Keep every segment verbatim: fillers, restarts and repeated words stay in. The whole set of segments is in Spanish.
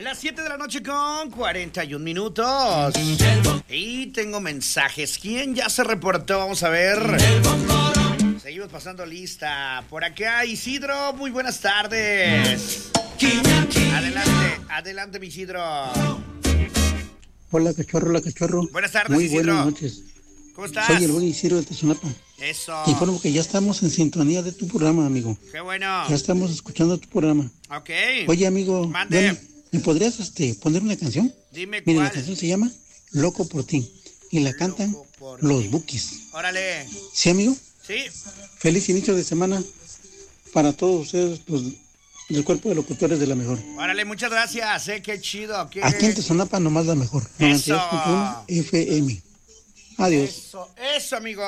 Las siete de la noche con cuarenta y un minutos. Y tengo mensajes. ¿Quién ya se reportó? Vamos a ver. Seguimos pasando lista. Por acá, Isidro, muy buenas tardes. Adelante, adelante, mi Isidro. Hola, cachorro, hola, cachorro. Buenas tardes, muy Isidro. Buenas noches. ¿Cómo estás? Soy el buen Isidro de Tezonapa. Eso. Te informo que ya estamos en sintonía de tu programa, amigo. Qué bueno. Ya estamos escuchando tu programa. Ok. Oye, amigo, Mande. Dani, ¿me podrías este, poner una canción? Dime Mira, cuál. la canción se llama Loco por ti y la cantan por los ti. Bukis. Órale. ¿Sí, amigo? Sí. Feliz inicio de semana para todos ustedes, los del cuerpo de locutores de la mejor. Órale, muchas gracias. Eh, qué chido. Qué... Aquí en Tezonapa nomás la mejor. Eso. noventa y dos punto uno F M. Adiós. Eso, eso, amigo.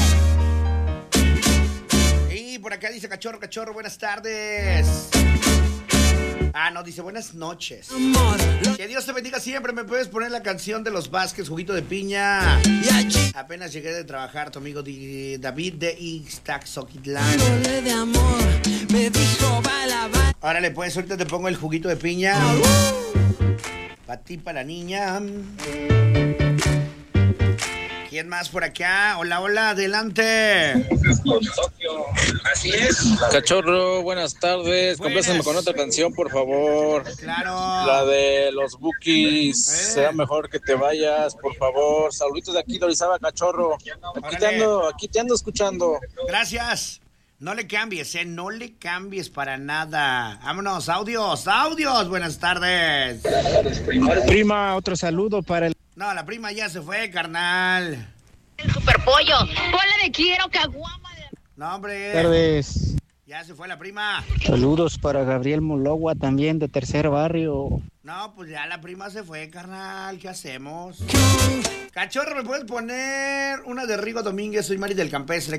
Y por acá dice Cachorro, Cachorro, buenas tardes. Ah, no, dice buenas noches. Que Dios te bendiga siempre. ¿Me puedes poner la canción de los Vázquez, Juguito de Piña? Apenas llegué de trabajar, tu amigo Di- David de Ixtaxoquitlán. Órale, pues, ahorita te pongo el juguito de piña. Para ti, para la niña. ¿Quién más por acá? Hola, hola, adelante. Así es. Cachorro, buenas tardes. Complácenme con otra canción, por favor. Claro. La de los Bukis. Eh. Será mejor que te vayas, por favor. Saluditos de aquí de Orizaba, Cachorro. Aquí Órale. te ando, aquí te ando escuchando. Gracias. No le cambies, ¿eh? No le cambies para nada. Vámonos, audios, audios. Buenas tardes. Prima, otro saludo para el... No, la prima ya se fue, carnal. El superpollo. Ponle de quiero caguama. De... No, hombre. tardes. Ya se fue la prima. Saludos para Gabriel Mologua, también de Tercer Barrio. No, pues ya la prima se fue, carnal. ¿Qué hacemos? Cachorro, ¿me puedes poner una de Rigo Domínguez? Soy Mari del Campestre.